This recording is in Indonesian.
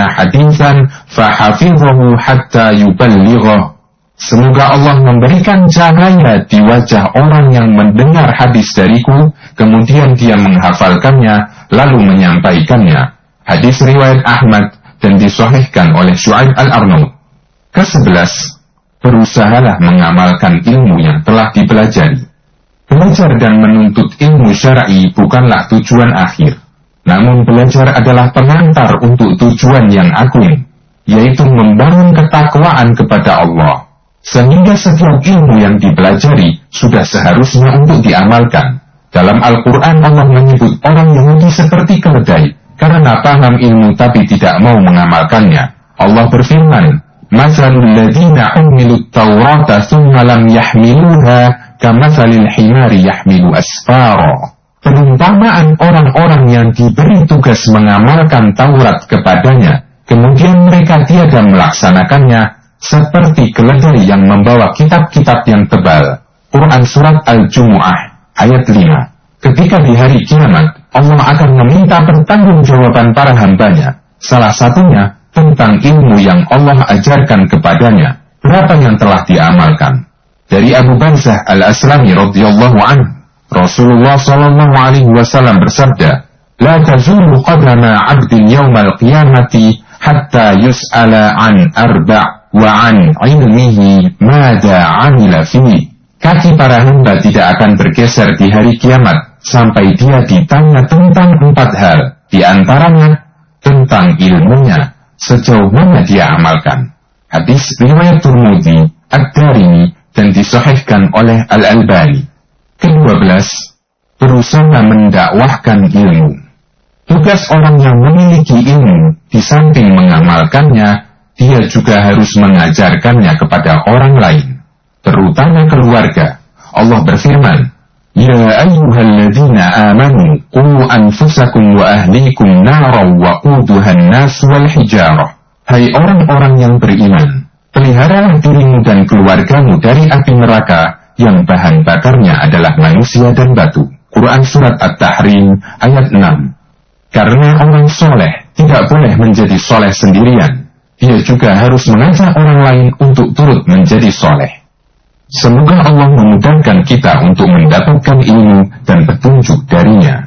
haditsan fahafidhahu hatta yuballighah. Semoga Allah memberikan cahaya di wajah orang yang mendengar hadis dariku, kemudian dia menghafalkannya, lalu menyampaikannya. Hadis riwayat Ahmad dan disahihkan oleh Syu'aib Al-Arnaud. Ke-11, berusahalah mengamalkan ilmu yang telah dipelajari. Belajar dan menuntut ilmu syar'i bukanlah tujuan akhir, namun belajar adalah pengantar untuk tujuan yang agung, yaitu membangun ketakwaan kepada Allah. Sehingga setiap ilmu yang dipelajari sudah seharusnya untuk diamalkan. Dalam Al-Quran Allah menyebut orang Yahudi seperti keledai, karena paham ilmu tapi tidak mau mengamalkannya. Allah berfirman, "Matsalul ladzina humilut Taurata tsumma lam yahmiluha kamatsalil himari yahmilu asfara." Perumpamaan orang-orang yang diberi tugas mengamalkan Taurat kepadanya, kemudian mereka tiada melaksanakannya, seperti keledai yang membawa kitab-kitab yang tebal. Quran Surat Al-Jumu'ah ayat 5. Ketika di hari kiamat, Allah akan meminta pertanggungjawaban para hambanya. Salah satunya tentang ilmu yang Allah ajarkan kepadanya. Berapa yang telah diamalkan? Dari Abu Barzah Al-Aslami radhiyallahu anhu, Rasulullah SAW bersabda, "La tazulu qadama 'abdin yawmal qiyamati hatta yus'ala an arba' wa an ilmihi mada 'amila fihi." Kaki para hamba tidak akan bergeser di hari kiamat sampai dia ditanya tentang 4 hal, di antaranya tentang ilmunya, sejauh mana dia amalkan. Hadis riwayat Tirmidzi, Ad-Darimi dan disahihkan oleh Al-Albani. Ke-12, berusaha mendakwahkan ilmu. Tugas orang yang memiliki ilmu, di samping mengamalkannya, dia juga harus mengajarkannya kepada orang lain, terutama keluarga. Allah berfirman, "Ya ayyuhalladzina amanu qu anfusakum wa ahlikum naran waquduhan nas wal hijarah." Hai orang-orang yang beriman, peliharalah dirimu dan keluargamu dari api neraka yang bahan bakarnya adalah manusia dan batu. Quran Surat At-Tahrim ayat 6. Karena orang soleh tidak boleh menjadi soleh sendirian, dia juga harus mengajak orang lain untuk turut menjadi soleh. Semoga Allah memudahkan kita untuk mendapatkan ilmu dan petunjuk darinya.